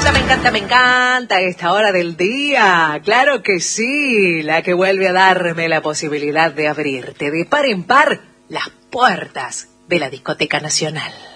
Me encanta esta hora del día. Claro que sí, la que vuelve a darme la posibilidad de abrirte de par en par las puertas de la Discoteca Nacional.